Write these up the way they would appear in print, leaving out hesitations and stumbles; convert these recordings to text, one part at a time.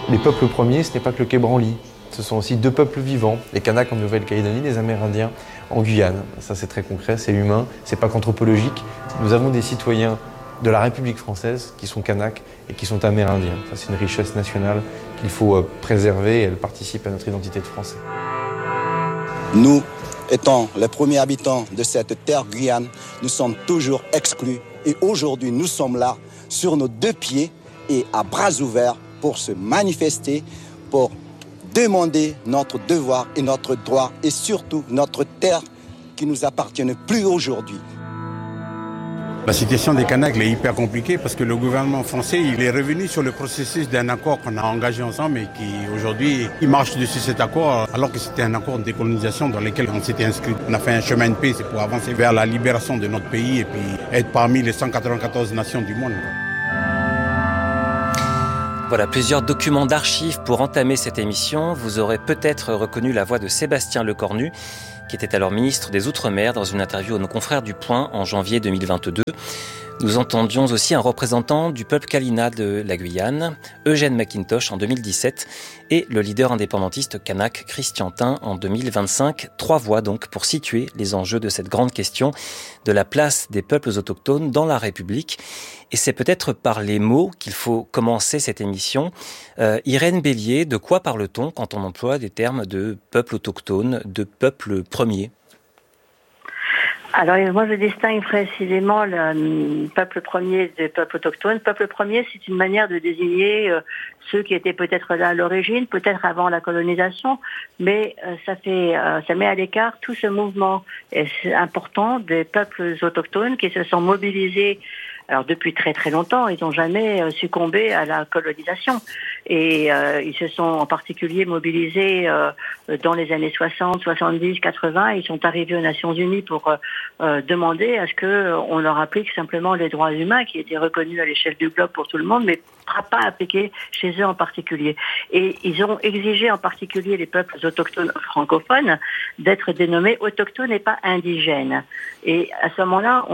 Les peuples premiers, ce n'est pas que le Quai Branly. Ce sont aussi deux peuples vivants, les Kanaks en Nouvelle-Calédonie, les Amérindiens en Guyane. Ça, c'est très concret, c'est humain, c'est pas qu'anthropologique. Nous avons des citoyens de la République française qui sont Kanaks et qui sont Amérindiens. Ça, c'est une richesse nationale qu'il faut préserver et elle participe à notre identité de Français. Nous, étant les premiers habitants de cette terre Guyane, nous sommes toujours exclus. Et aujourd'hui, nous sommes là, sur nos deux pieds et à bras ouverts pour se manifester, pour demander notre devoir et notre droit et surtout notre terre qui ne nous appartient plus aujourd'hui. La situation des Kanaks est hyper compliquée parce que le gouvernement français il est revenu sur le processus d'un accord qu'on a engagé ensemble et qui aujourd'hui il marche dessus cet accord alors que c'était un accord de décolonisation dans lequel on s'était inscrit. On a fait un chemin de paix, c'est pour avancer vers la libération de notre pays et puis être parmi les 194 nations du monde. Voilà, plusieurs documents d'archives pour entamer cette émission. Vous aurez peut-être reconnu la voix de Sébastien Lecornu, qui était alors ministre des Outre-mer, dans une interview à nos confrères du Point en janvier 2022. Nous entendions aussi un représentant du peuple Kalina de la Guyane, Eugène McIntosh en 2017, et le leader indépendantiste kanak Christian Tin en 2025. 3 voix donc pour situer les enjeux de cette grande question de la place des peuples autochtones dans la République. Et c'est peut-être par les mots qu'il faut commencer cette émission. Irène Bélier, de quoi parle-t-on quand on emploie des termes de peuple autochtone, de peuple premier ? Alors, moi, je distingue précisément le peuple premier des peuples autochtones. Peuple premier, c'est une manière de désigner ceux qui étaient peut-être là à l'origine, peut-être avant la colonisation, mais ça met à l'écart tout ce mouvement important des peuples autochtones qui se sont mobilisés. Alors depuis très très longtemps, ils n'ont jamais succombé à la colonisation et ils se sont en particulier mobilisés dans les années 60, 70, 80. Ils sont arrivés aux Nations Unies pour demander à ce qu'on leur applique simplement les droits humains qui étaient reconnus à l'échelle du globe pour tout le monde, mais pas appliqués chez eux en particulier. Et ils ont exigé en particulier les peuples autochtones francophones d'être dénommés autochtones et pas indigènes. Et à ce moment-là,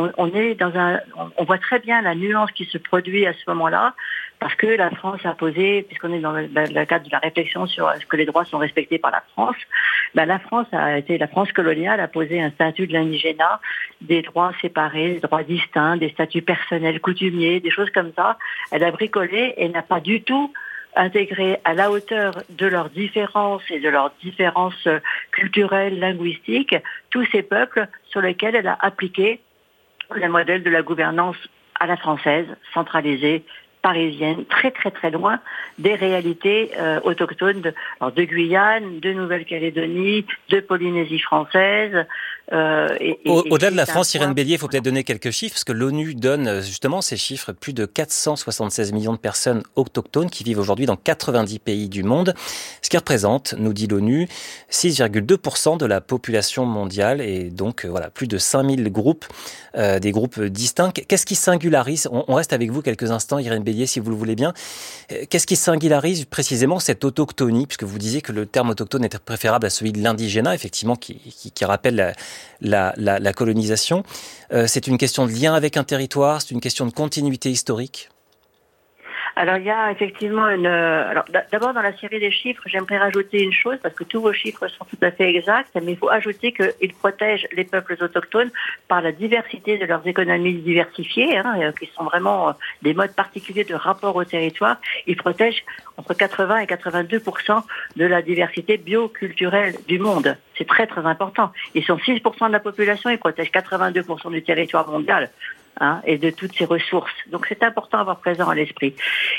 on voit très bien la nuance qui se produit à ce moment-là, parce que la France a posé, puisqu'on est dans le cadre de la réflexion sur est-ce que les droits sont respectés par la France, la France coloniale a posé un statut de l'indigénat, des droits séparés, des droits distincts, des statuts personnels, coutumiers, des choses comme ça. Elle a bricolé et n'a pas du tout intégré à la hauteur de leurs différences et de leurs différences culturelles, linguistiques, tous ces peuples sur lesquels elle a appliqué le modèle de la gouvernance à la française, centralisée, parisienne, très très très loin des réalités autochtones de Guyane, de Nouvelle-Calédonie, de Polynésie française. Au-delà de la France, Irène Bélier, il faut peut-être donner quelques chiffres, parce que l'ONU donne justement ces chiffres, plus de 476 millions de personnes autochtones qui vivent aujourd'hui dans 90 pays du monde, ce qui représente, nous dit l'ONU, 6,2% de la population mondiale, et donc plus de 5000 groupes, des groupes distincts. Qu'est-ce qui singularise, on reste avec vous quelques instants, Irène Bélier, si vous le voulez bien, qu'est-ce qui singularise précisément cette autochtonie, puisque vous disiez que le terme autochtone était préférable à celui de l'indigénat, effectivement, qui rappelle la colonisation. C'est une question de lien avec un territoire, c'est une question de continuité historique. Alors il y a effectivement d'abord dans la série des chiffres, j'aimerais rajouter une chose, parce que tous vos chiffres sont tout à fait exacts, mais il faut ajouter qu'ils protègent les peuples autochtones par la diversité de leurs économies diversifiées, qui sont vraiment des modes particuliers de rapport au territoire. Ils protègent entre 80 et 82% de la diversité bioculturelle du monde. C'est très très important. Ils sont 6% de la population, ils protègent 82% du territoire mondial. Et de toutes ces ressources. Donc c'est important à avoir présent à l'esprit.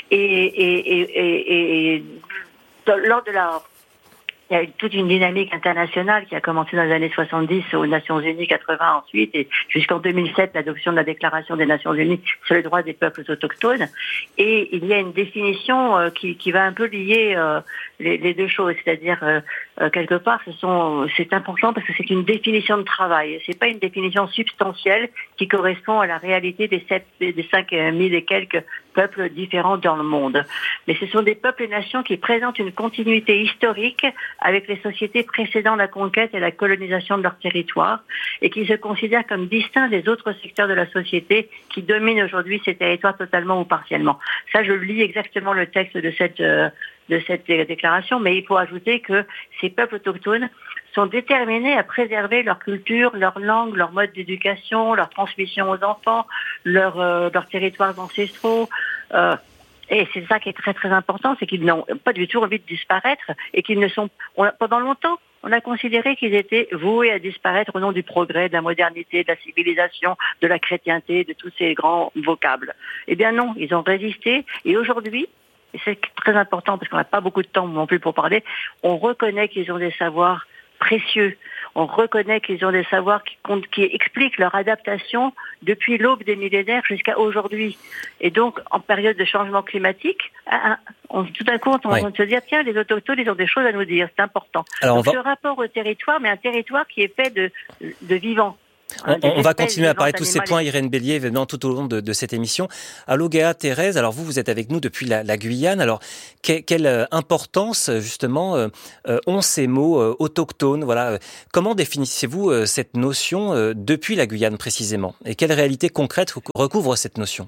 Et lors de il y a toute une dynamique internationale qui a commencé dans les années 70 aux Nations Unies, 80 ensuite, et jusqu'en 2007, l'adoption de la Déclaration des Nations Unies sur les droits des peuples autochtones. Et il y a une définition qui va un peu lier les deux choses, c'est-à-dire quelque part, c'est important parce que c'est une définition de travail. C'est pas une définition substantielle qui correspond à la réalité des 5000 et quelques peuples différents dans le monde. Mais ce sont des peuples et nations qui présentent une continuité historique avec les sociétés précédant la conquête et la colonisation de leur territoire et qui se considèrent comme distincts des autres secteurs de la société qui dominent aujourd'hui ces territoires totalement ou partiellement. Ça, je lis exactement le texte de de cette déclaration, mais il faut ajouter que ces peuples autochtones sont déterminés à préserver leur culture, leur langue, leur mode d'éducation, leur transmission aux enfants, leurs territoires ancestraux. Et c'est ça qui est très très important, c'est qu'ils n'ont pas du tout envie de disparaître et qu'ils ne sont... Pendant longtemps, on a considéré qu'ils étaient voués à disparaître au nom du progrès, de la modernité, de la civilisation, de la chrétienté, de tous ces grands vocables. Eh bien non, ils ont résisté et aujourd'hui, et c'est très important parce qu'on n'a pas beaucoup de temps non plus pour parler, on reconnaît qu'ils ont des savoirs précieux. On reconnaît qu'ils ont des savoirs qui expliquent leur adaptation depuis l'aube des millénaires jusqu'à aujourd'hui. Et donc, en période de changement climatique, tout d'un coup, on se dit, tiens, les autochtones, ils ont des choses à nous dire, c'est important. Alors, donc, ce rapport au territoire, mais un territoire qui est fait de vivants. On va continuer à parler de tous ces points, Irène Bellier, évidemment, tout au long de cette émission. Alogea, Thérèse, alors vous êtes avec nous depuis la Guyane. Alors, quelle importance, justement, ont ces mots autochtones? Voilà. Comment définissez-vous cette notion depuis la Guyane, précisément? Et quelle réalité concrète recouvre cette notion?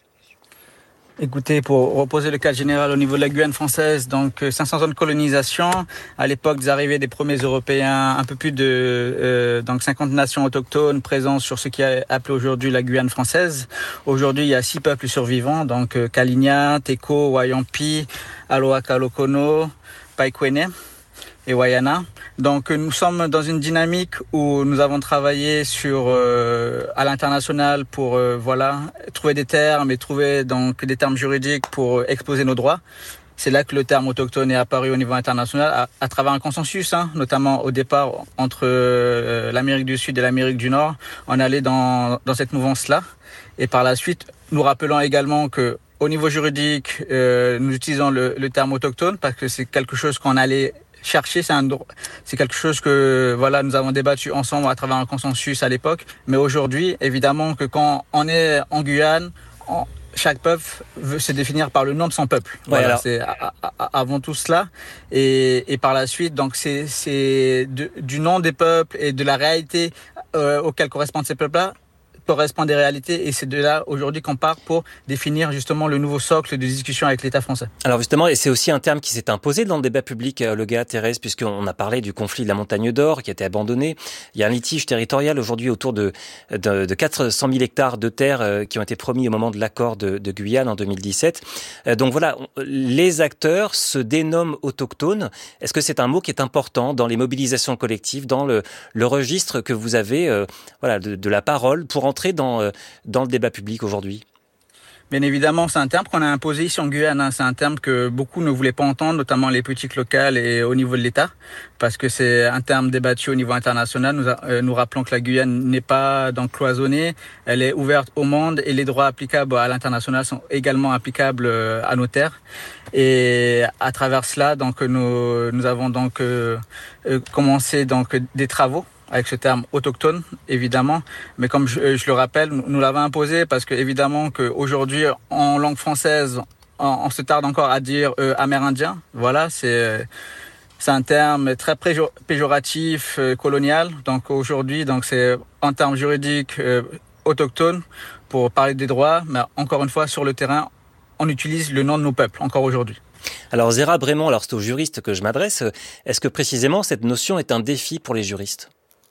Écoutez, pour reposer le cadre général au niveau de la Guyane française, donc 500 ans de colonisation, à l'époque des arrivées des premiers Européens, un peu plus de donc 50 nations autochtones présentes sur ce qui est appelé aujourd'hui la Guyane française. Aujourd'hui, il y a 6 peuples survivants, donc Kalinia, Teko, Wayampi, Aloakalokono, Paikwene et Wayana. Donc nous sommes dans une dynamique où nous avons travaillé à l'international pour trouver des termes et trouver donc des termes juridiques pour exposer nos droits. C'est là que le terme autochtone est apparu au niveau international à travers un consensus, notamment au départ entre l'Amérique du Sud et l'Amérique du Nord. On allait dans cette mouvance-là et par la suite nous rappelons également que au niveau juridique, nous utilisons le terme autochtone parce que c'est quelque chose qu'on allait chercher, c'est quelque chose que nous avons débattu ensemble à travers un consensus à l'époque. Mais aujourd'hui, évidemment que quand on est en Guyane, chaque peuple veut se définir par le nom de son peuple. C'est avant tout cela. Et par la suite, donc c'est du nom des peuples et de la réalité auquel correspondent ces peuples-là correspond des réalités et c'est de là aujourd'hui qu'on part pour définir justement le nouveau socle de discussion avec l'État français. Alors justement, et c'est aussi un terme qui s'est imposé dans le débat public, Alogea, Thérèse, puisqu'on a parlé du conflit de la Montagne d'Or qui a été abandonné. Il y a un litige territorial aujourd'hui autour de 400 000 hectares de terres qui ont été promis au moment de l'accord de Guyane en 2017. Donc voilà, les acteurs se dénomment autochtones. Est-ce que c'est un mot qui est important dans les mobilisations collectives, dans le registre que vous avez de la parole pour entrer dans le débat public aujourd'hui? Bien évidemment, c'est un terme qu'on a imposé ici en Guyane. C'est un terme que beaucoup ne voulaient pas entendre, notamment les politiques locales et au niveau de l'État, parce que c'est un terme débattu au niveau international. Nous rappelons que la Guyane n'est pas donc cloisonnée, elle est ouverte au monde et les droits applicables à l'international sont également applicables à nos terres. Et à travers cela, donc nous avons donc commencé donc des travaux avec ce terme autochtone, évidemment. Mais comme je le rappelle, nous l'avons imposé parce que évidemment qu'aujourd'hui, en langue française, on se tarde encore à dire amérindien. Voilà, c'est un terme très péjoratif, colonial. Donc aujourd'hui, c'est en termes juridiques autochtone pour parler des droits. Mais encore une fois, sur le terrain, on utilise le nom de nos peuples, encore aujourd'hui. Alors Zéra Brémond, alors c'est aux juristes que je m'adresse. Est-ce que précisément cette notion est un défi pour les juristes ?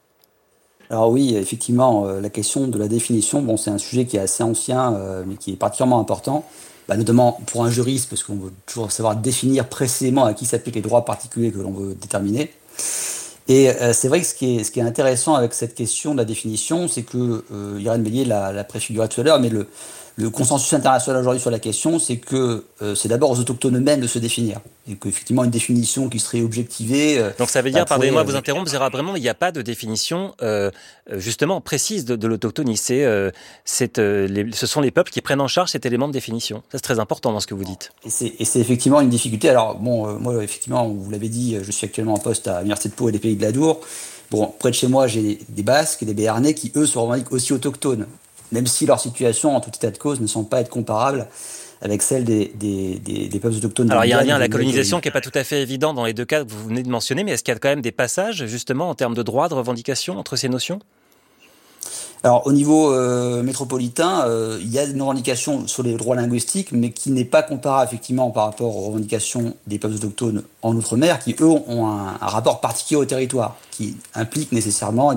Alors oui, effectivement, la question de la définition, c'est un sujet qui est assez ancien, mais qui est particulièrement important, notamment pour un juriste, parce qu'on veut toujours savoir définir précisément à qui s'appliquent les droits particuliers que l'on veut déterminer. Et c'est vrai que ce qui est intéressant avec cette question de la définition, c'est que Irène Bellier l'a préfiguré tout à l'heure, mais le consensus international aujourd'hui sur la question, c'est que c'est d'abord aux autochtones eux-mêmes de se définir. Et qu'effectivement, une définition qui serait objectivée... Donc ça veut dire, pardonnez-moi de vous interrompre, Zéra Brémond, il n'y a pas de définition justement précise de l'autochtonie. Ce sont les peuples qui prennent en charge cet élément de définition. Ça, c'est très important dans ce que vous dites. Et c'est effectivement une difficulté. Alors moi, effectivement, vous l'avez dit, je suis actuellement en poste à l'Université de Pau et des Pays de l'Adour. Près de chez moi, j'ai des Basques et des Béarnais qui, eux, se revendiquent aussi autochtones, même si leur situation, en tout état de cause, ne semble pas être comparable avec celle des peuples autochtones. Alors il y a un lien à la colonisation qui n'est pas tout à fait évident dans les deux cas que vous venez de mentionner, mais est-ce qu'il y a quand même des passages, justement, en termes de droits, de revendications entre ces notions ? Alors au niveau métropolitain, il y a une revendication sur les droits linguistiques, mais qui n'est pas comparable effectivement par rapport aux revendications des peuples autochtones en Outre-mer, qui eux ont un rapport particulier au territoire, qui implique nécessairement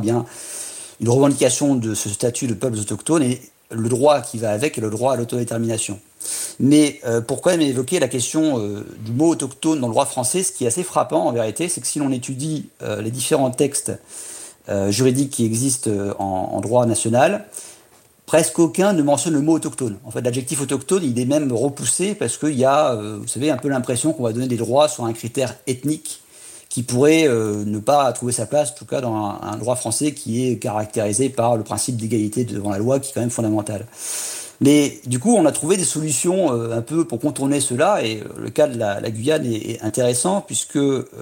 une revendication de ce statut de peuples autochtones et le droit qui va avec est le droit à l'autodétermination. Mais pourquoi même évoquer la question du mot autochtone dans le droit français? Ce qui est assez frappant en vérité, c'est que si l'on étudie les différents textes juridiques qui existent en droit national, presque aucun ne mentionne le mot autochtone. En fait, l'adjectif autochtone, il est même repoussé parce qu'il y a, vous savez, un peu l'impression qu'on va donner des droits sur un critère ethnique qui pourrait ne pas trouver sa place, en tout cas dans un droit français qui est caractérisé par le principe d'égalité devant la loi, qui est quand même fondamental. Mais du coup, on a trouvé des solutions un peu pour contourner cela, et le cas de la Guyane est intéressant, puisque,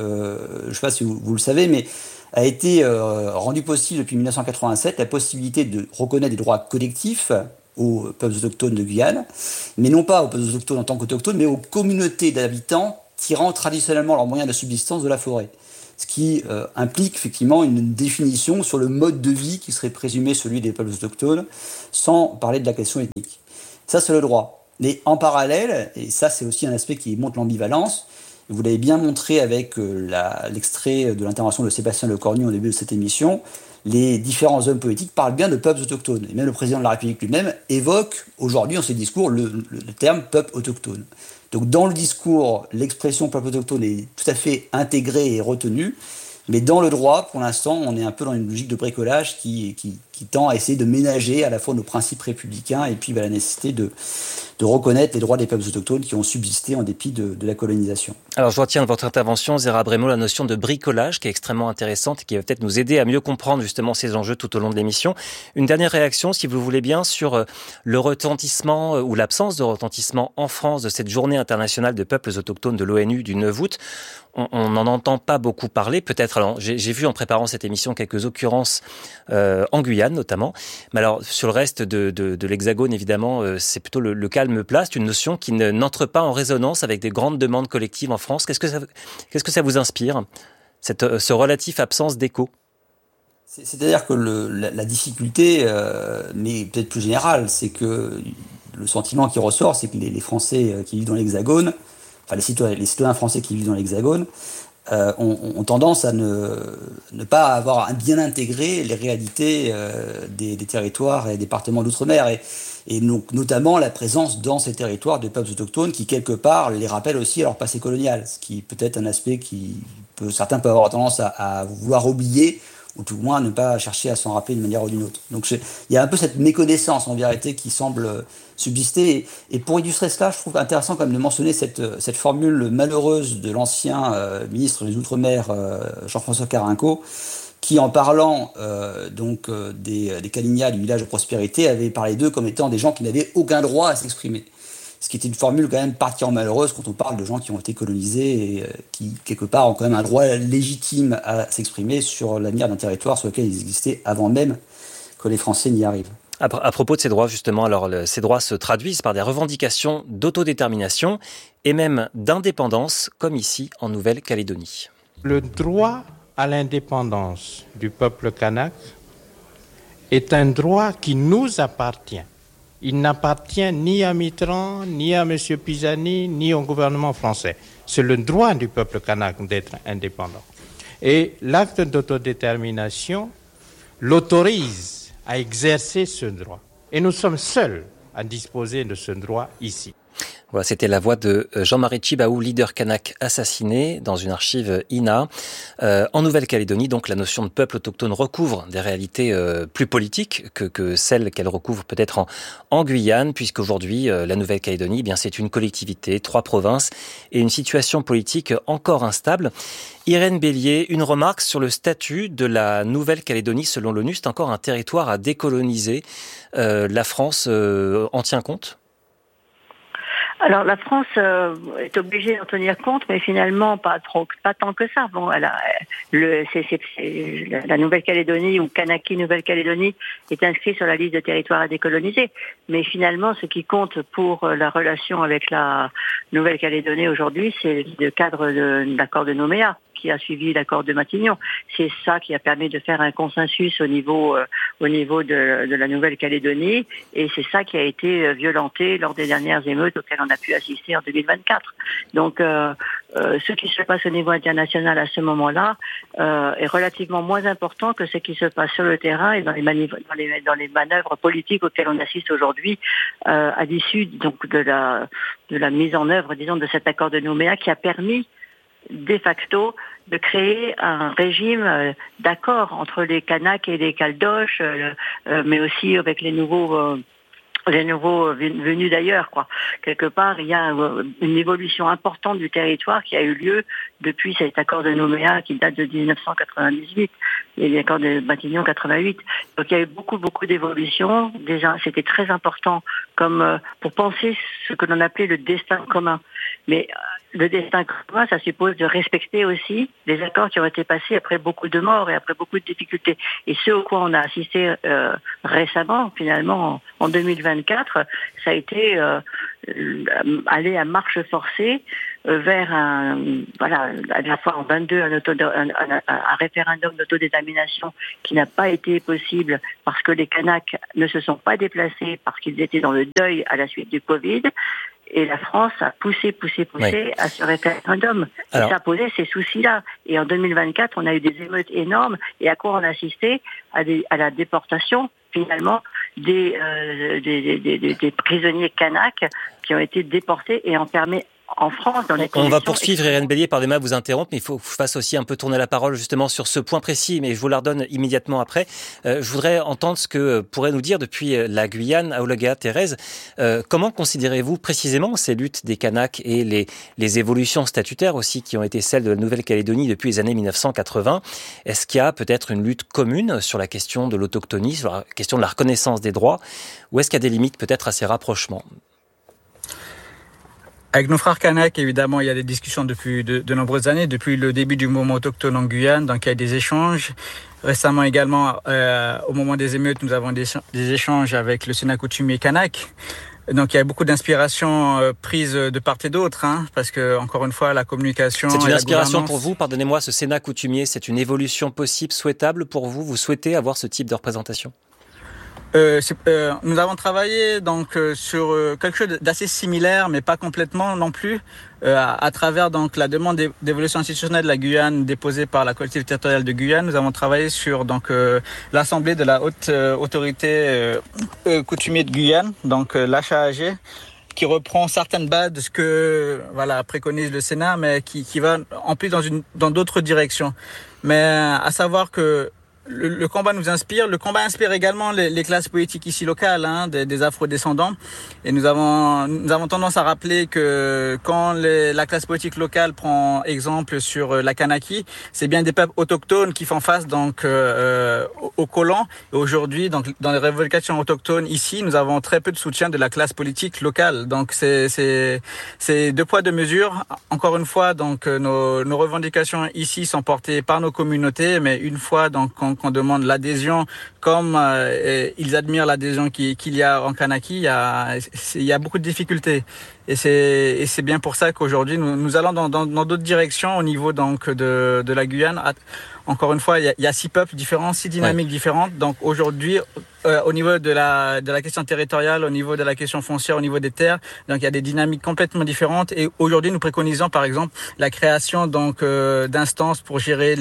je ne sais pas si vous le savez, mais a été rendu possible depuis 1987 la possibilité de reconnaître des droits collectifs aux peuples autochtones de Guyane, mais non pas aux peuples autochtones en tant qu'autochtones, mais aux communautés d'habitants tirant traditionnellement leurs moyens de subsistance de la forêt. Ce qui implique effectivement une définition sur le mode de vie qui serait présumé celui des peuples autochtones, sans parler de la question ethnique. Ça, c'est le droit. Mais en parallèle, et ça c'est aussi un aspect qui montre l'ambivalence, vous l'avez bien montré avec l'extrait de l'intervention de Sébastien Lecornu au début de cette émission, les différents hommes politiques parlent bien de peuples autochtones. Et même le président de la République lui-même évoque aujourd'hui dans ses discours le terme peuple autochtone. Donc dans le discours, l'expression peuple autochtone est tout à fait intégrée et retenue, mais dans le droit, pour l'instant, on est un peu dans une logique de bricolage qui tend à essayer de ménager à la fois nos principes républicains et puis la nécessité de reconnaître les droits des peuples autochtones qui ont subsisté en dépit de la colonisation. Alors je retiens de votre intervention, Zéra Brémaud, la notion de bricolage qui est extrêmement intéressante et qui va peut-être nous aider à mieux comprendre justement ces enjeux tout au long de l'émission. Une dernière réaction, si vous le voulez bien, sur le retentissement ou l'absence de retentissement en France de cette journée internationale de peuples autochtones de l'ONU du 9 août. On n'en entend pas beaucoup parler, peut-être. Alors, j'ai vu en préparant cette émission quelques occurrences en Guyane notamment, mais alors sur le reste de l'Hexagone, évidemment, c'est plutôt le calme plat. C'est une notion qui n'entre pas en résonance avec des grandes demandes collectives en France. Qu'est-ce que ça vous inspire, ce relatif absence d'écho? C'est-à-dire que la difficulté, mais peut-être plus générale, c'est que le sentiment qui ressort, c'est que les Français qui vivent dans l'Hexagone, enfin les citoyens français qui vivent dans l'Hexagone, ont tendance à ne pas avoir bien intégré les réalités des territoires et des départements d'outre-mer, et donc notamment la présence dans ces territoires de peuples autochtones qui quelque part les rappellent aussi à leur passé colonial, ce qui peut être un aspect certains peuvent avoir tendance à vouloir oublier, ou tout au moins ne pas chercher à s'en rappeler d'une manière ou d'une autre. Donc il y a un peu cette méconnaissance en vérité qui semble subsister. Et pour illustrer cela, je trouve intéressant quand même de mentionner cette formule malheureuse de l'ancien ministre des Outre-mer, Jean-François Carenco, qui en parlant des Kali'na, du village de prospérité, avait parlé d'eux comme étant des gens qui n'avaient aucun droit à s'exprimer. Ce qui était une formule quand même particulièrement malheureuse quand on parle de gens qui ont été colonisés et qui, quelque part, ont quand même un droit légitime à s'exprimer sur l'avenir d'un territoire sur lequel ils existaient avant même que les Français n'y arrivent. À propos de ces droits, justement, alors ces droits se traduisent par des revendications d'autodétermination et même d'indépendance, comme ici en Nouvelle-Calédonie. Le droit à l'indépendance du peuple kanak est un droit qui nous appartient. Il n'appartient ni à Mitterrand, ni à M. Pisani, ni au gouvernement français. C'est le droit du peuple kanak d'être indépendant. Et l'acte d'autodétermination l'autorise à exercer ce droit. Et nous sommes seuls à disposer de ce droit ici. Voilà, c'était la voix de Jean-Marie Tjibaou, leader kanak assassiné dans une archive INA. En Nouvelle-Calédonie, donc, la notion de peuple autochtone recouvre des réalités plus politiques que celles qu'elle recouvre peut-être en Guyane, puisqu'aujourd'hui, la Nouvelle-Calédonie, eh bien, c'est une collectivité, 3 provinces et une situation politique encore instable. Irène Bélier, une remarque sur le statut de la Nouvelle-Calédonie selon l'ONU. C'est encore un territoire à décoloniser. La France en tient compte ? Alors la France est obligée d'en tenir compte, mais finalement pas tant que ça. Bon, la Nouvelle-Calédonie ou Kanaki Nouvelle-Calédonie est inscrit sur la liste de territoires à décoloniser. Mais finalement, ce qui compte pour la relation avec la Nouvelle-Calédonie aujourd'hui, c'est le cadre de l'accord de Nouméa, qui a suivi l'accord de Matignon. C'est ça qui a permis de faire un consensus au niveau de la Nouvelle-Calédonie, et c'est ça qui a été violenté lors des dernières émeutes auxquelles on a pu assister en 2024. Donc, ce qui se passe au niveau international à ce moment-là est relativement moins important que ce qui se passe sur le terrain et dans les manœuvres politiques auxquelles on assiste aujourd'hui à l'issue donc de la mise en œuvre, disons, de cet accord de Nouméa qui a permis de facto de créer un régime d'accord entre les Kanaks et les Caldoches, mais aussi avec les nouveaux venus d'ailleurs, quoi. Quelque part, il y a une évolution importante du territoire qui a eu lieu depuis cet accord de Nouméa qui date de 1998 et l'accord de Matignon 88. Donc il y a eu beaucoup d'évolutions. Déjà, c'était très important comme pour penser ce que l'on appelait le destin commun. Mais le destin commun, ça suppose de respecter aussi les accords qui ont été passés après beaucoup de morts et après beaucoup de difficultés. Et ce au quoi on a assisté récemment, finalement, en 2024, ça a été aller à marche forcée vers à la fois en 22 un référendum d'autodétermination qui n'a pas été possible parce que les Kanaks ne se sont pas déplacés parce qu'ils étaient dans le deuil à la suite du Covid. Et la France a poussé à ce référendum. Et ça a posé ces soucis-là. Et en 2024, on a eu des émeutes énormes. Et à quoi on a assisté? À la déportation, finalement, des prisonniers kanaks qui ont été déportés et enfermés en France, dans les On va poursuivre, Irène Bellier, pardonnez-moi de vous interrompre, mais il faut que je fasse aussi un peu tourner la parole justement sur ce point précis, mais je vous la redonne immédiatement après. Je voudrais entendre ce que pourrait nous dire depuis la Guyane, Aulaga Thérèse. Comment considérez-vous précisément ces luttes des Kanaks et les évolutions statutaires aussi qui ont été celles de la Nouvelle-Calédonie depuis les années 1980 ? Est-ce qu'il y a peut-être une lutte commune sur la question de l'autochtonie, sur la question de la reconnaissance des droits, ou est-ce qu'il y a des limites peut-être à ces rapprochements ? Avec nos frères Kanaks, évidemment, il y a des discussions depuis de nombreuses années, depuis le début du mouvement autochtone en Guyane, donc il y a des échanges. Récemment également, au moment des émeutes, nous avons des échanges avec le Sénat coutumier Kanak. Donc il y a beaucoup d'inspiration prise de part et d'autre, parce que encore une fois, la communication... C'est une inspiration pour vous, pardonnez-moi, ce Sénat coutumier, c'est une évolution possible, souhaitable pour vous ? Vous souhaitez avoir ce type de représentation ? Nous avons travaillé donc sur quelque chose d'assez similaire, mais pas complètement non plus, à travers donc la demande d'évolution institutionnelle de la Guyane déposée par la collectivité territoriale de Guyane. Nous avons travaillé sur donc l'assemblée de la haute autorité coutumière de Guyane, donc l'HAAG, qui reprend certaines bases de ce que préconise le Sénat, mais qui va en plus dans d'autres directions. Mais à savoir que le combat nous inspire. Le combat inspire également les classes politiques ici locales, des afro-descendants. Et nous avons tendance à rappeler que quand la classe politique locale prend exemple sur la Kanaki, c'est bien des peuples autochtones qui font face donc aux colons. Et aujourd'hui, donc dans les revendications autochtones ici, nous avons très peu de soutien de la classe politique locale. Donc c'est deux poids deux mesures. Encore une fois, donc nos revendications ici sont portées par nos communautés, mais une fois donc qu'on demande l'adhésion, comme ils admirent l'adhésion qu'il y a en Kanaki, il y a beaucoup de difficultés. Et c'est bien pour ça qu'aujourd'hui nous allons dans d'autres directions au niveau donc de la Guyane. Encore une fois, il y a 6 peuples différents, 6 dynamiques différentes. Donc aujourd'hui, au niveau de la question territoriale, au niveau de la question foncière, au niveau des terres, donc il y a des dynamiques complètement différentes. Et aujourd'hui, nous préconisons par exemple la création donc d'instances pour gérer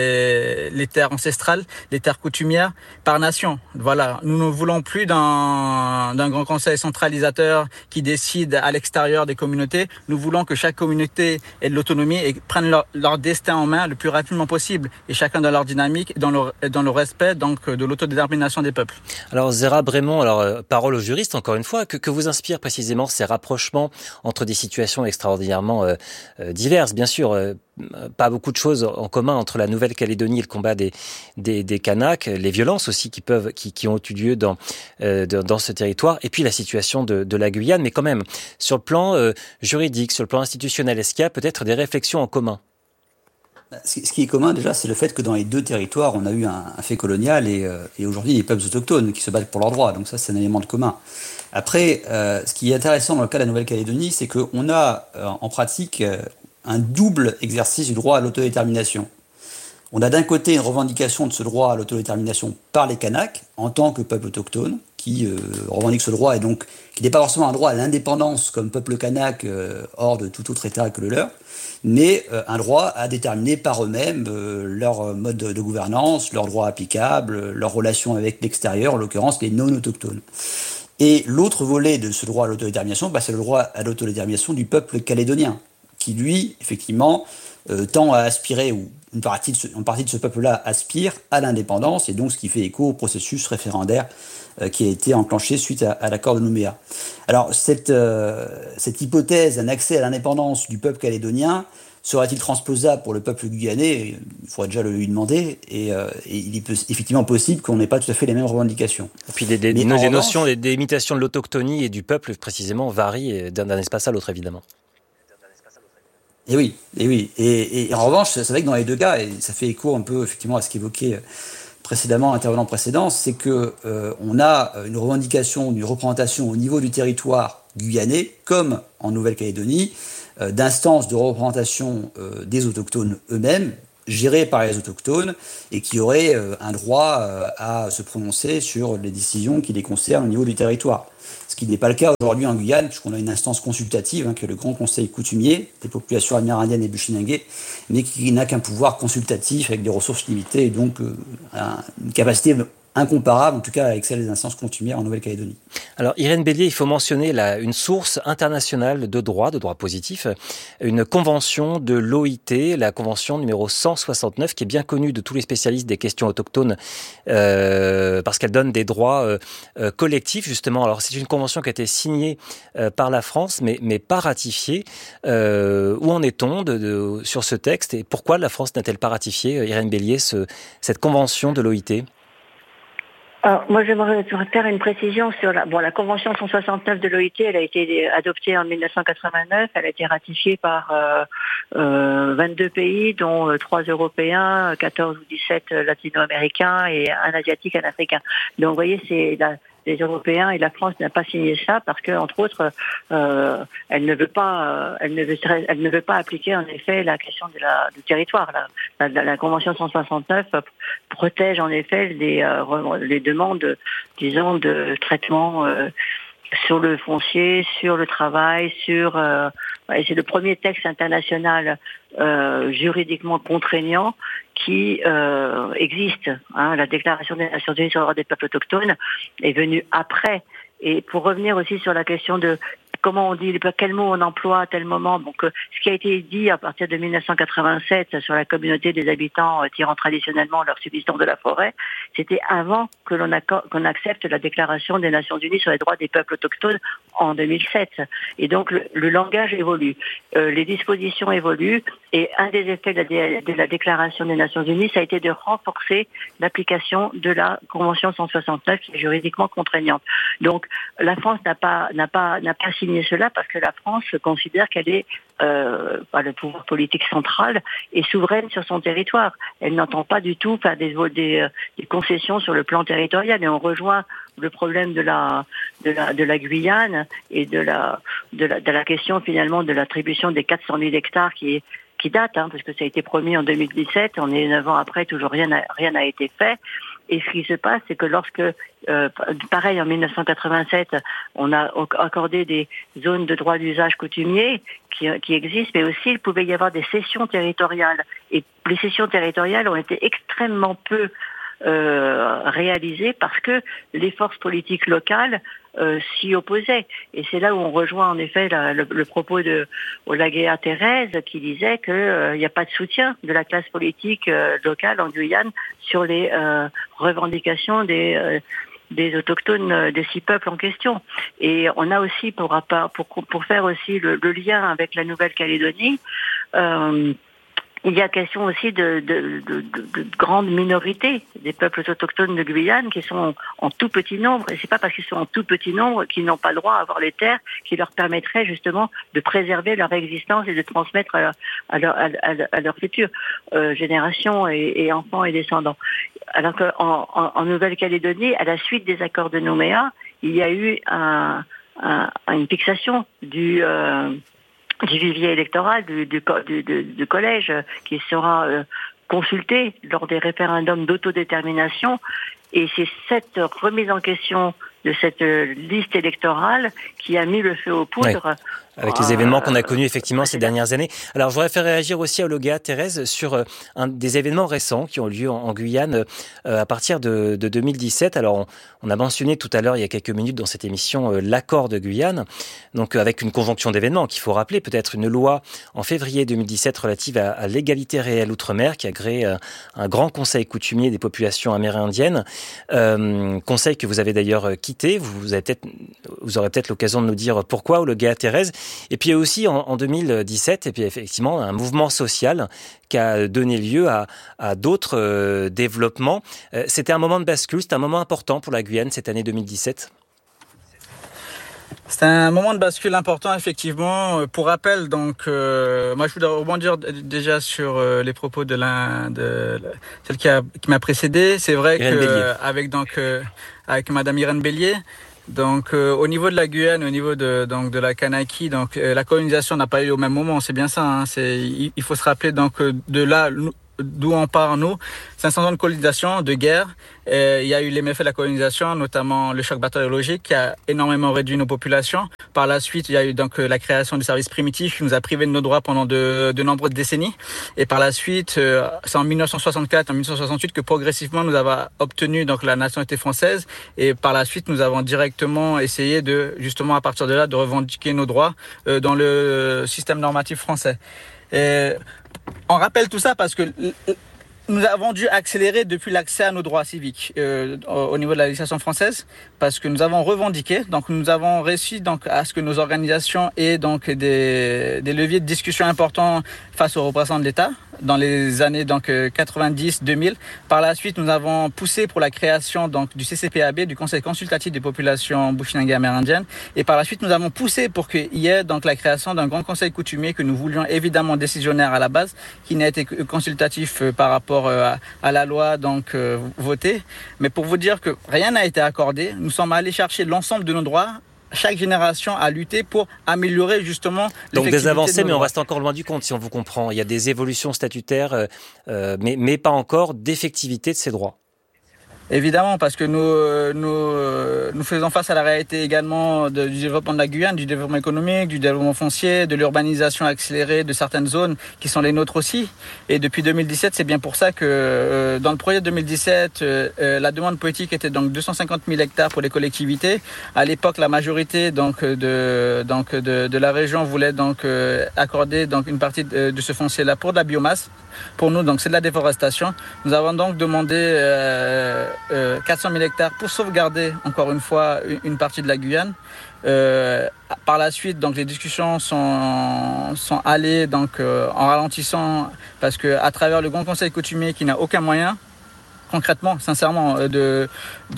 les terres ancestrales, les terres coutumières par nation. Voilà, nous ne voulons plus d'un grand conseil centralisateur qui décide à l'extérieur des communautés. Nous voulons que chaque communauté ait de l'autonomie et prenne leur destin en main le plus rapidement possible. Et chacun dans leur dynamique, dans le respect donc de l'autodétermination des peuples. Alors Zéra Brémond, parole aux juristes encore une fois, que vous inspirent précisément ces rapprochements entre des situations extraordinairement diverses, bien sûr, pas beaucoup de choses en commun entre la Nouvelle-Calédonie et le combat des Kanaks, les violences aussi qui ont eu lieu dans ce territoire, et puis la situation de la Guyane, mais quand même sur le plan juridique, sur le plan institutionnel, est-ce qu'il y a peut-être des réflexions en commun ? Ce qui est commun déjà, c'est le fait que dans les deux territoires, on a eu un fait colonial et aujourd'hui des peuples autochtones qui se battent pour leurs droits. Donc ça, c'est un élément de commun. Après, ce qui est intéressant dans le cas de la Nouvelle-Calédonie, c'est qu'on a en pratique un double exercice du droit à l'autodétermination. On a d'un côté une revendication de ce droit à l'autodétermination par les Kanaks, en tant que peuple autochtone, qui revendique ce droit et donc qui n'est pas forcément un droit à l'indépendance comme peuple kanak hors de tout autre État que le leur, mais un droit à déterminer par eux-mêmes leur mode de gouvernance, leurs droits applicables, leurs relations avec l'extérieur, en l'occurrence les non-autochtones. Et l'autre volet de ce droit à l'autodétermination, c'est le droit à l'autodétermination du peuple calédonien, qui lui, effectivement, tend à aspirer, ou une partie de ce peuple-là aspire à l'indépendance, et donc ce qui fait écho au processus référendaire qui a été enclenché suite à l'accord de Nouméa. Alors cette hypothèse d'un accès à l'indépendance du peuple calédonien sera-t-il transposable pour le peuple guyanais ? Il faudrait déjà le lui demander, et il est effectivement possible qu'on n'ait pas tout à fait les mêmes revendications. Et puis les notions des limitations de l'autochtonie et du peuple, précisément, varient d'un espace à l'autre, évidemment. Et oui. Et en revanche, c'est vrai que dans les deux cas, et ça fait écho un peu effectivement à ce qu'évoquait précédemment, intervenant précédent, c'est que on a une revendication, une représentation au niveau du territoire guyanais, comme en Nouvelle-Calédonie, d'instances de représentation des autochtones eux-mêmes, gérées par les autochtones, et qui auraient un droit à se prononcer sur les décisions qui les concernent au niveau du territoire. Ce qui n'est pas le cas aujourd'hui en Guyane, puisqu'on a une instance consultative, qui est le Grand Conseil coutumier des populations amérindiennes et bushinangais, mais qui n'a qu'un pouvoir consultatif avec des ressources limitées, et donc une capacité incomparable, en tout cas avec celle des instances coutumières en Nouvelle-Calédonie. Alors Irène Bélier, il faut mentionner une source internationale de droit positif, une convention de l'OIT, la convention numéro 169, qui est bien connue de tous les spécialistes des questions autochtones, parce qu'elle donne des droits collectifs, justement. Alors c'est une convention qui a été signée par la France, mais pas ratifiée. Où en est-on sur ce texte, et pourquoi la France n'a-t-elle pas ratifié, Irène Bélier, cette convention de l'OIT ? Alors, moi, j'aimerais faire une précision sur la Convention 169 de l'OIT. Elle a été adoptée en 1989. Elle a été ratifiée par 22 pays, dont 3 Européens, 14 ou 17 Latino-Américains et un Asiatique, un Africain. Donc, vous voyez, les Européens et la France n'a pas signé ça parce que, entre autres, elle ne veut pas appliquer en effet la question du territoire. La Convention 169 protège en effet les demandes, disons, de traitement sur le foncier, sur le travail, et c'est le premier texte international juridiquement contraignant qui existe. La Déclaration des Nations Unies sur le droit des peuples autochtones est venue après. Et pour revenir aussi sur la question de comment on dit, quel mot on emploie à tel moment. Donc, ce qui a été dit à partir de 1987 sur la communauté des habitants tirant traditionnellement leur subsistance de la forêt, c'était avant que qu'on accepte la Déclaration des Nations Unies sur les droits des peuples autochtones en 2007. Et donc, le langage évolue, les dispositions évoluent, et un des effets de la Déclaration des Nations Unies, ça a été de renforcer l'application de la Convention 169 qui est juridiquement contraignante. Donc, la France n'a pas signé cela parce que la France considère qu'elle est le pouvoir politique central et souveraine sur son territoire. Elle n'entend pas du tout faire des concessions sur le plan territorial, et on rejoint le problème de la Guyane et de la question finalement de l'attribution des 400 000 hectares qui date, parce que ça a été promis en 2017, on est 9 ans après, toujours rien n'a été fait. Et ce qui se passe, c'est que lorsque, pareil en 1987, on a accordé des zones de droit d'usage coutumier qui existent, mais aussi il pouvait y avoir des cessions territoriales. Et les cessions territoriales ont été extrêmement peu réalisées parce que les forces politiques locales s'y opposaient. Et c'est là où on rejoint en effet le propos de Olagea Thérèse qui disait qu'il n'y a pas de soutien de la classe politique locale en Guyane sur les revendications des autochtones des 6 peuples en question. Et on a aussi, pour faire aussi le lien avec la Nouvelle-Calédonie, il y a question aussi de grandes minorités des peuples autochtones de Guyane qui sont en tout petit nombre. Et c'est pas parce qu'ils sont en tout petit nombre qu'ils n'ont pas le droit à avoir les terres qui leur permettraient justement de préserver leur existence et de transmettre à leur future génération et enfants et descendants. Alors qu'en Nouvelle-Calédonie, à la suite des accords de Nouméa, il y a eu une fixation du vivier électoral du collège qui sera consulté lors des référendums d'autodétermination. Et c'est cette remise en question de cette liste électorale qui a mis le feu aux poudres. Oui. Avec les événements qu'on a connus effectivement ces dernières années. Alors, je voudrais faire réagir aussi à Olga, Thérèse, sur des événements récents qui ont lieu en Guyane à partir de 2017. Alors, on a mentionné tout à l'heure, il y a quelques minutes dans cette émission, l'accord de Guyane, donc avec une conjonction d'événements qu'il faut rappeler, peut-être une loi en février 2017 relative à l'égalité réelle outre-mer qui a créé un grand conseil coutumier des populations amérindiennes, conseil que vous avez d'ailleurs quitté. Vous aurez peut-être l'occasion de nous dire pourquoi, Olga, Thérèse. Et puis aussi en 2017, et puis effectivement un mouvement social qui a donné lieu à d'autres développements. C'était un moment de bascule, c'était un moment important pour la Guyane cette année 2017. C'est un moment de bascule important, effectivement. Pour rappel, donc, moi, je voudrais rebondir déjà sur les propos de celle qui m'a précédé. C'est vrai avec Madame Irène Bélier. Donc, au niveau de la Guyane, au niveau de la Kanaki, donc, la colonisation n'a pas eu au même moment. C'est bien ça, hein. Il faut se rappeler, donc, de là, d'où on part, nous. 500 ans de colonisation, de guerre. Il y a eu les méfaits de la colonisation, notamment le choc bactériologique qui a énormément réduit nos populations. Par la suite, il y a eu donc la création du service primitif qui nous a privés de nos droits pendant de nombreuses décennies. Et par la suite, c'est en 1964, en 1968 que progressivement nous avons obtenu donc la nationalité française. Et par la suite, nous avons directement essayé de, justement à partir de là, de revendiquer nos droits dans le système normatif français. Et on rappelle tout ça parce que nous avons dû accélérer depuis l'accès à nos droits civiques au niveau de la législation française parce que nous avons revendiqué, donc nous avons réussi donc à ce que nos organisations aient donc des leviers de discussion importants face aux représentants de l'État dans les années donc 90-2000. Par la suite, nous avons poussé pour la création donc du CCPAB, du Conseil consultatif des populations bushinangues et amérindiennes. Et par la suite, nous avons poussé pour qu'il y ait donc la création d'un grand conseil coutumier que nous voulions évidemment décisionnaire à la base, qui n'a été consultatif par rapport à la loi donc votée. Mais pour vous dire que rien n'a été accordé, nous sommes allés chercher l'ensemble de nos droits. Chaque génération a lutté pour améliorer justement donc des avancées, mais on reste encore loin du compte, si on vous comprend. Il y a des évolutions statutaires, mais pas encore d'effectivité de ces droits. Évidemment, parce que nous faisons face à la réalité également du développement de la Guyane, du développement économique, du développement foncier, de l'urbanisation accélérée de certaines zones qui sont les nôtres aussi. Et depuis 2017, c'est bien pour ça que dans le projet de 2017, la demande politique était donc 250 000 hectares pour les collectivités. À l'époque, la majorité de la région voulait donc accorder donc une partie de ce foncier-là pour de la biomasse. Pour nous, donc c'est de la déforestation. Nous avons donc demandé 400 000 hectares pour sauvegarder encore une fois une partie de la Guyane. Par la suite, donc les discussions sont allées donc en ralentissant parce que à travers le Grand Conseil coutumier qui n'a aucun moyen concrètement, sincèrement, de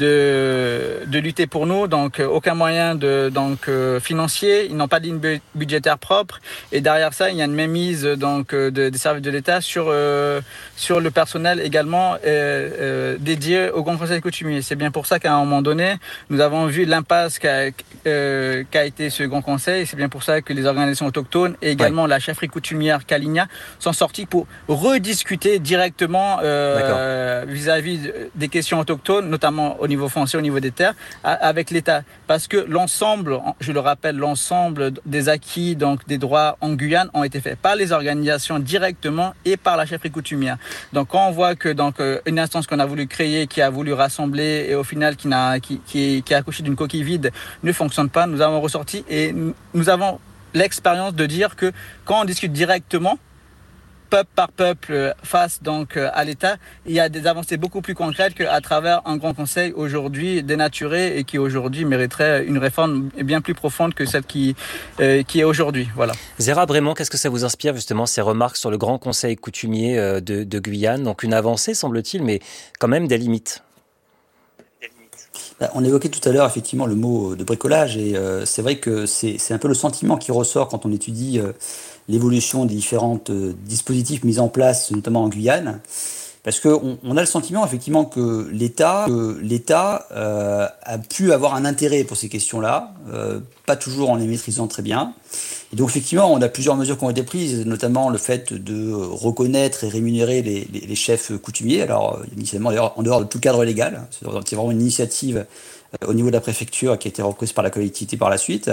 lutter pour nous, donc aucun moyen financier, ils n'ont pas de ligne budgétaire propre, et derrière ça, il y a une mainmise donc des services de l'État sur le personnel également dédié au Grand Conseil coutumier. C'est bien pour ça qu'à un moment donné, nous avons vu l'impasse qu'a été ce Grand Conseil. C'est bien pour ça que les organisations autochtones et également la chefferie coutumière Kaligna sont sortis pour rediscuter directement vis-à-vis des questions autochtones, notamment au niveau foncier, au niveau des terres, avec l'État. Parce que l'ensemble, je le rappelle, l'ensemble des acquis, donc des droits en Guyane ont été faits par les organisations directement et par la chefferie coutumière. Donc quand on voit que donc une instance qu'on a voulu créer, qui a voulu rassembler et au final qui a accouché d'une coquille vide ne fonctionne pas, nous avons ressorti et nous avons l'expérience de dire que quand on discute directement, peuple par peuple face donc à l'État, il y a des avancées beaucoup plus concrètes qu'à travers un grand conseil aujourd'hui dénaturé et qui aujourd'hui mériterait une réforme bien plus profonde que celle qui est aujourd'hui. Voilà. Zéra Brémond, qu'est-ce que ça vous inspire justement ces remarques sur le grand conseil coutumier de Guyane? Donc une avancée semble-t-il, mais quand même des limites. On évoquait tout à l'heure effectivement le mot de bricolage et c'est vrai que c'est un peu le sentiment qui ressort quand on étudie l'évolution des différents dispositifs mis en place, notamment en Guyane. Parce qu'on a le sentiment effectivement que l'État a pu avoir un intérêt pour ces questions-là, pas toujours en les maîtrisant très bien. Et donc effectivement, on a plusieurs mesures qui ont été prises, notamment le fait de reconnaître et rémunérer les chefs coutumiers. Alors initialement d'ailleurs en dehors de tout cadre légal, c'est vraiment une initiative au niveau de la préfecture qui a été reprise par la collectivité par la suite.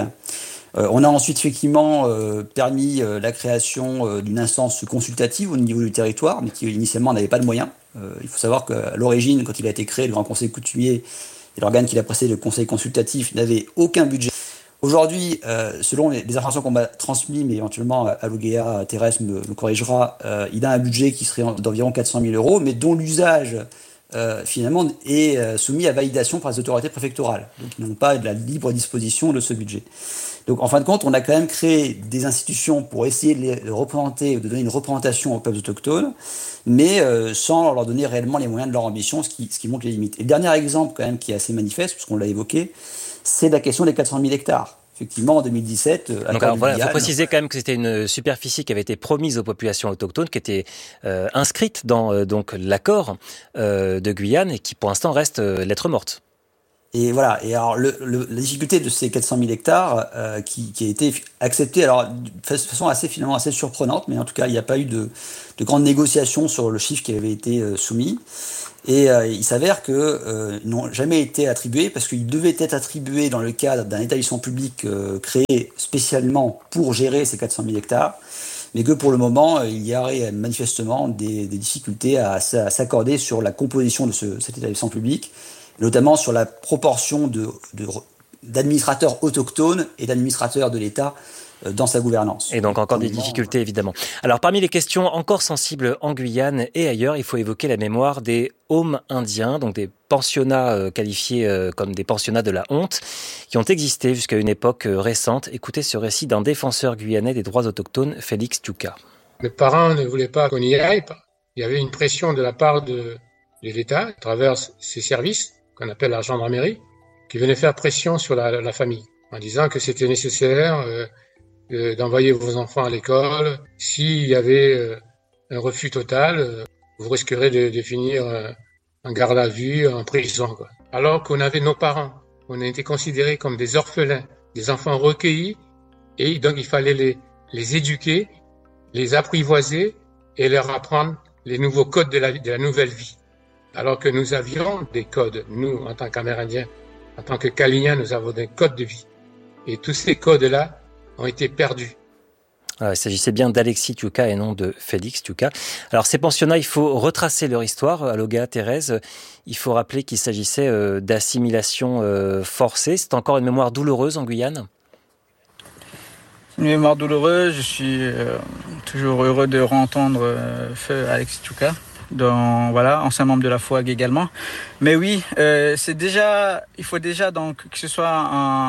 On a ensuite effectivement permis la création d'une instance consultative au niveau du territoire, mais qui initialement n'avait pas de moyens. Il faut savoir qu'à l'origine, quand il a été créé, le Grand Conseil coutumier et l'organe qui l'a précédé, le Conseil consultatif, n'avait aucun budget. Aujourd'hui, selon les informations qu'on m'a transmises, mais éventuellement Aloguea, Thérèse me corrigera, il a un budget qui serait d'environ 400 000 €, mais dont l'usage finalement est soumis à validation par les autorités préfectorales. Donc ils n'ont pas de la libre disposition de ce budget. Donc en fin de compte, on a quand même créé des institutions pour essayer de les représenter, de donner une représentation aux peuples autochtones, mais sans leur donner réellement les moyens de leur ambition, ce qui montre les limites. Et le dernier exemple quand même qui est assez manifeste, puisqu'on l'a évoqué, c'est la question des 400 000 hectares. Effectivement, en 2017... Donc alors voilà, il faut préciser quand même que c'était une superficie qui avait été promise aux populations autochtones, qui était inscrite dans donc l'accord de Guyane et qui pour l'instant reste lettre morte. Et voilà. Et alors, la difficulté de ces 400 000 hectares qui a été acceptée, alors de façon finalement assez surprenante, mais en tout cas, il n'y a pas eu de grandes négociations sur le chiffre qui avait été soumis. Et il s'avère qu'ils n'ont jamais été attribués parce qu'ils devaient être attribués dans le cadre d'un établissement public créé spécialement pour gérer ces 400 000 hectares, mais que pour le moment, il y aurait manifestement des difficultés à s'accorder sur la composition de cet établissement public, notamment sur la proportion d'administrateurs autochtones et d'administrateurs de l'État dans sa gouvernance. Et donc encore des difficultés évidemment. Alors parmi les questions encore sensibles en Guyane et ailleurs, il faut évoquer la mémoire des homes indiens, donc des pensionnats qualifiés comme des pensionnats de la honte, qui ont existé jusqu'à une époque récente. Écoutez ce récit d'un défenseur guyanais des droits autochtones, Félix Tiouka. Mes parents ne voulaient pas qu'on y aille. Il y avait une pression de la part de l'État, à travers ses services, qu'on appelle la gendarmerie, qui venait faire pression sur la famille, en disant que c'était nécessaire d'envoyer vos enfants à l'école. S'il y avait un refus total, vous risquerez de finir en garde à vue, en prison, quoi. Alors qu'on avait nos parents, on a été considérés comme des orphelins, des enfants recueillis, et donc il fallait les éduquer, les apprivoiser et leur apprendre les nouveaux codes de la nouvelle vie. Alors que nous avions des codes, nous, en tant qu'Amérindiens, en tant que Kaliens, nous avons des codes de vie. Et tous ces codes-là ont été perdus. Alors, il s'agissait bien d'Alexis Tiouka et non de Félix Tiouka. Alors ces pensionnats, il faut retracer leur histoire. Aloguea, Thérèse, il faut rappeler qu'il s'agissait d'assimilation forcée. C'est encore une mémoire douloureuse en Guyane ? Une mémoire douloureuse. Je suis toujours heureux de re-entendre feu Alexis Tiouka. Ancien membre de la FOAG également. Mais oui, il faut déjà donc que ce soit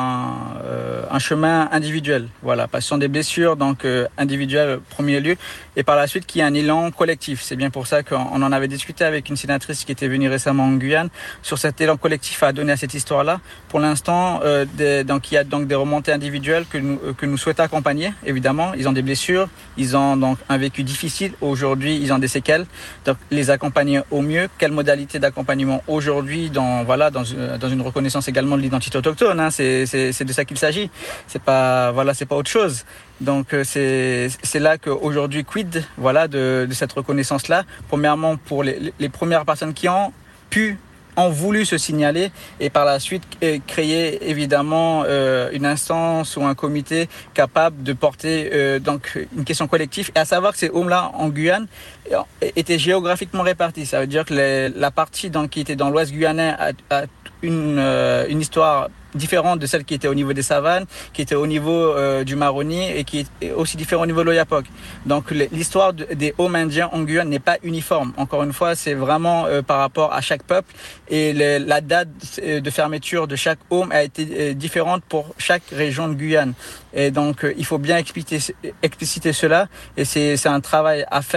un chemin individuel. Voilà, parce que ce sont des blessures donc individuelles au premier lieu, et par la suite qu'il y a un élan collectif. C'est bien pour ça qu'on en avait discuté avec une sénatrice qui était venue récemment en Guyane sur cet élan collectif à donner à cette histoire-là. Pour l'instant, donc il y a donc des remontées individuelles que nous souhaitons accompagner. Évidemment, ils ont des blessures, ils ont donc un vécu difficile. Aujourd'hui, ils ont des séquelles. Donc les accompagner au mieux. Quelle modalité d'accompagnement aujourd'hui dans une reconnaissance également de l'identité autochtone, hein, c'est de ça qu'il s'agit. C'est pas autre chose. Donc c'est là qu'aujourd'hui quid de cette reconnaissance là. Premièrement pour les premières personnes qui ont voulu se signaler, et par la suite créer évidemment une instance ou un comité capable de porter donc une question collective, et à savoir que ces hommes-là en Guyane étaient géographiquement répartis. Ça veut dire que la partie qui était dans l'ouest guyanais a une histoire différente de celle qui était au niveau des savanes, qui était au niveau du Maroni, et qui est aussi différente au niveau de l'Oyapock. Donc l'histoire des hommes indiens en Guyane n'est pas uniforme. Encore une fois, c'est vraiment par rapport à chaque peuple, et la date de fermeture de chaque homme a été différente pour chaque région de Guyane. Et donc il faut bien expliciter cela, et c'est un travail à faire.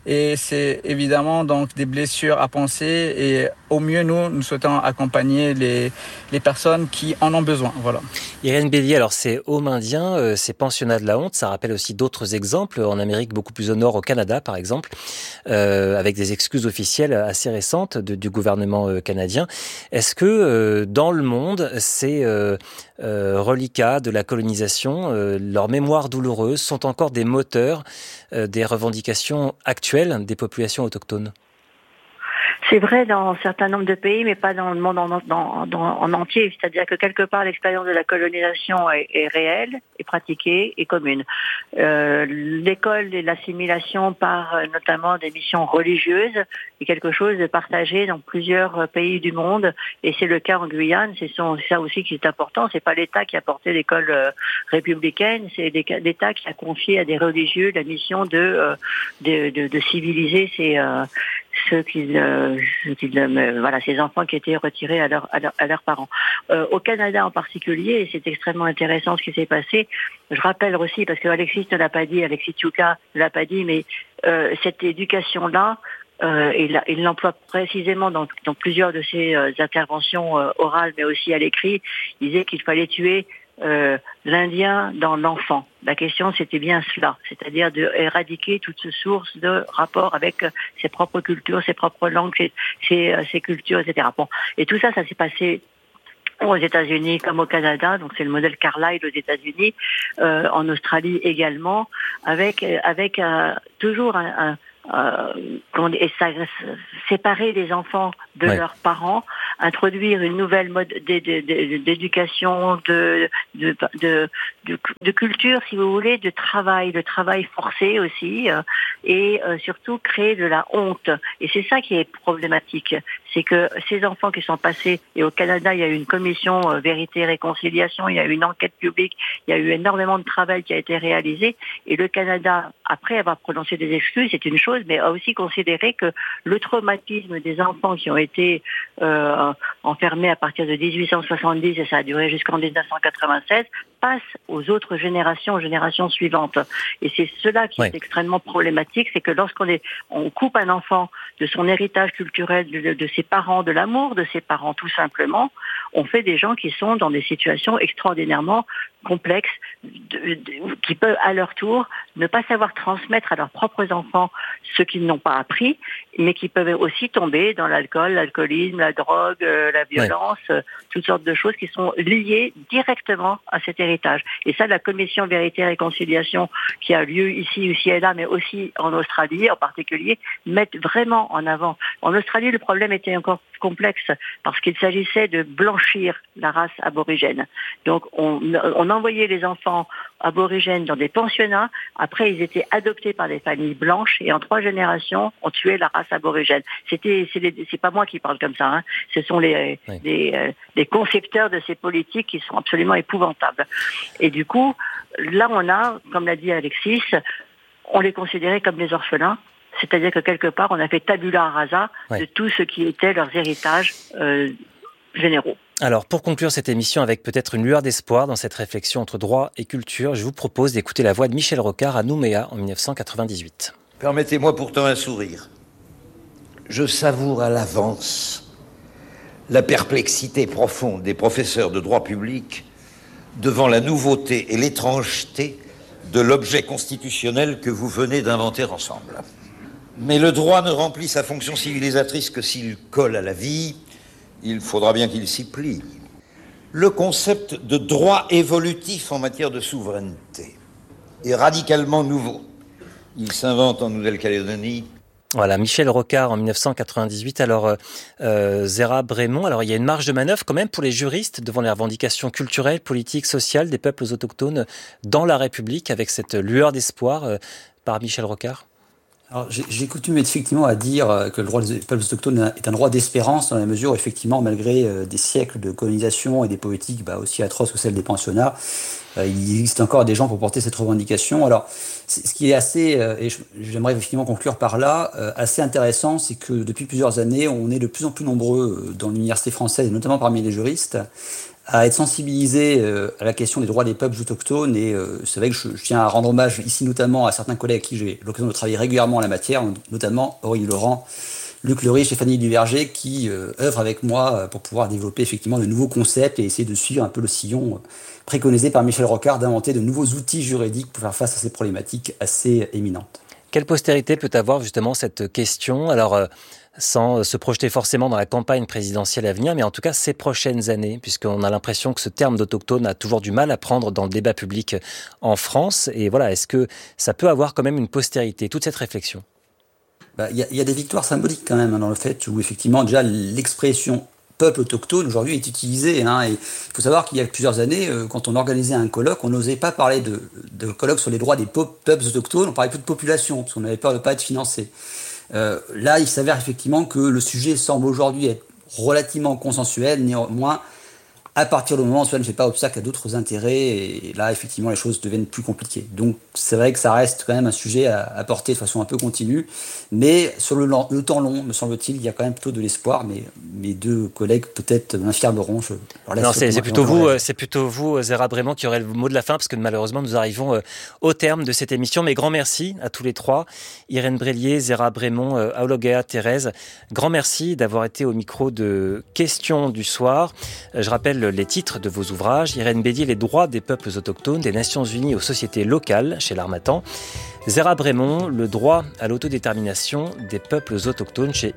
Et c'est évidemment donc des blessures à panser. Et au mieux, nous souhaitons accompagner les personnes qui en ont besoin. Voilà. Irène Bélier, alors ces Home indiens, ces pensionnats de la honte, ça rappelle aussi d'autres exemples en Amérique beaucoup plus au nord, au Canada par exemple, avec des excuses officielles assez récentes du gouvernement canadien. Est-ce que dans le monde, ces reliquats de la colonisation, leurs mémoires douloureuses sont encore des moteurs des revendications actuelles des populations autochtones ? C'est vrai dans un certain nombre de pays, mais pas dans le monde en entier. C'est-à-dire que quelque part, l'expérience de la colonisation est réelle, est pratiquée, est commune. L'école et l'assimilation par notamment des missions religieuses est quelque chose de partagé dans plusieurs pays du monde, et c'est le cas en Guyane. C'est ça aussi qui est important. C'est pas l'État qui a porté l'école républicaine, c'est l'État qui a confié à des religieux la mission de civiliser ces enfants qui étaient retirés à leurs parents. Au Canada en particulier, et c'est extrêmement intéressant ce qui s'est passé. Je rappelle aussi, parce que Alexis ne l'a pas dit, Alexis Tchouka ne l'a pas dit, mais cette éducation-là, il l'emploie précisément dans plusieurs de ses interventions orales, mais aussi à l'écrit. Il disait qu'il fallait tuer l'Indien dans l'enfant. La question, c'était bien cela, c'est-à-dire d'éradiquer toute source de rapport avec ses propres cultures, ses propres langues, ses cultures, etc. Bon. Et tout ça s'est passé aux États-Unis comme au Canada, donc c'est le modèle Carlyle aux États-Unis, en Australie également, avec toujours séparer les enfants de leurs parents, introduire une nouvelle mode d'éducation, de culture, si vous voulez, de travail forcé aussi, et surtout créer de la honte. Et c'est ça qui est problématique, c'est que ces enfants qui sont passés, et au Canada il y a eu une commission vérité et réconciliation, il y a eu une enquête publique, il y a eu énormément de travail qui a été réalisé, et le Canada, après avoir prononcé des excuses, c'est une chose, mais a aussi considéré que le traumatisme des enfants qui ont été enfermés à partir de 1870, et ça a duré jusqu'en 1996, passe aux autres générations suivantes. Et c'est cela qui est extrêmement problématique, c'est que on coupe un enfant de son héritage culturel, de ses parents, de l'amour de ses parents, tout simplement, on fait des gens qui sont dans des situations extraordinairement complexes, qui peuvent à leur tour ne pas savoir transmettre à leurs propres enfants ce qu'ils n'ont pas appris, mais qui peuvent aussi tomber dans l'alcoolisme, la drogue, la violence, toutes sortes de choses qui sont liées directement à cet héritage. Et ça, la commission Vérité et Réconciliation qui a lieu ici et là, mais aussi en Australie en particulier, mettent vraiment en avant. En Australie, le problème était encore complexe parce qu'il s'agissait de blanchir la race aborigène. Donc on envoyait les enfants aborigènes dans des pensionnats, après ils étaient adoptés par des familles blanches et en 3 générations on tuait la race aborigène. C'est pas moi qui parle comme ça, hein. Ce sont les concepteurs de ces politiques qui sont absolument épouvantables. Et du coup, là on a, comme l'a dit Alexis, on les considérait comme des orphelins. C'est-à-dire que quelque part, on a fait tabula rasa de tout ce qui était leurs héritages généraux. Alors, pour conclure cette émission avec peut-être une lueur d'espoir dans cette réflexion entre droit et culture, je vous propose d'écouter la voix de Michel Rocard à Nouméa en 1998. Permettez-moi pourtant un sourire. Je savoure à l'avance la perplexité profonde des professeurs de droit public devant la nouveauté et l'étrangeté de l'objet constitutionnel que vous venez d'inventer ensemble. Mais le droit ne remplit sa fonction civilisatrice que s'il colle à la vie. Il faudra bien qu'il s'y plie. Le concept de droit évolutif en matière de souveraineté est radicalement nouveau. Il s'invente en Nouvelle-Calédonie. Voilà, Michel Rocard en 1998. Alors, Zérab Raymond, alors il y a une marge de manœuvre quand même pour les juristes devant les revendications culturelles, politiques, sociales des peuples autochtones dans la République avec cette lueur d'espoir par Michel Rocard. Alors, j'ai coutumé effectivement à dire que le droit des peuples autochtones est un droit d'espérance dans la mesure où effectivement, malgré des siècles de colonisation et des politiques aussi atroces que celles des pensionnats, il existe encore des gens pour porter cette revendication. Alors, ce qui est assez, et j'aimerais effectivement conclure par là, assez intéressant, c'est que depuis plusieurs années, on est de plus en plus nombreux dans l'université française, et notamment parmi les juristes, à être sensibilisé à la question des droits des peuples autochtones. Et c'est vrai que je tiens à rendre hommage ici notamment à certains collègues avec qui j'ai l'occasion de travailler régulièrement en la matière, notamment Aurélie Laurent, Luc Leriche et Fanny Duverger, qui œuvrent avec moi pour pouvoir développer effectivement de nouveaux concepts et essayer de suivre un peu le sillon préconisé par Michel Rocard d'inventer de nouveaux outils juridiques pour faire face à ces problématiques assez éminentes. Quelle postérité peut avoir justement cette question ? Alors, sans se projeter forcément dans la campagne présidentielle à venir, mais en tout cas ces prochaines années, puisqu'on a l'impression que ce terme d'autochtone a toujours du mal à prendre dans le débat public en France. Et voilà, est-ce que ça peut avoir quand même une postérité, toute cette réflexion ? Y a des victoires symboliques quand même dans le fait où effectivement déjà l'expression peuple autochtone aujourd'hui est utilisée. Et il faut savoir qu'il y a plusieurs années, quand on organisait un colloque, on n'osait pas parler de colloque sur les droits des peuples autochtones, on parlait plus de population, parce qu'on avait peur de ne pas être financé. Là, il s'avère effectivement que le sujet semble aujourd'hui être relativement consensuel, néanmoins, à partir du moment où cela ne fait pas obstacle à d'autres intérêts, et là, effectivement, les choses deviennent plus compliquées. Donc, c'est vrai que ça reste quand même un sujet à porter de façon un peu continue, mais sur le temps long, me semble-t-il, il y a quand même plutôt de l'espoir, mais mes deux collègues peut-être m'infirmeront. Non, c'est plutôt vous, Zéra Brémond, qui aurez le mot de la fin, parce que malheureusement, nous arrivons au terme de cette émission. Mais grand merci à tous les trois, Irène Brélier, Zéra Brémond, Aologea Thérèse. Grand merci d'avoir été au micro de Questions du soir. Je rappelle les titres de vos ouvrages. Irène Bédier, Les droits des peuples autochtones, des Nations Unies aux sociétés locales, chez l'Harmattan. Zéra Brémond, Le droit à l'autodétermination des peuples autochtones, chez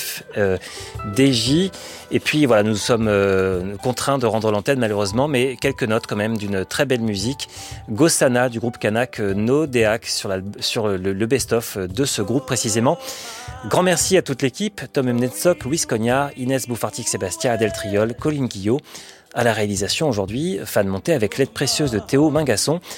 IFDJ. Et puis voilà, nous sommes contraints de rendre l'antenne malheureusement, mais quelques notes quand même d'une très belle musique. Gossana du groupe Kanak No Deak sur le best-of de ce groupe précisément. Grand merci à toute l'équipe, Tom Mnetsok, Louis Cognard, Inès Bouffartic-Sébastien, Adèle Triol, Colline Guillot. À la réalisation aujourd'hui, Fan Monté avec l'aide précieuse de Théo Mingasson.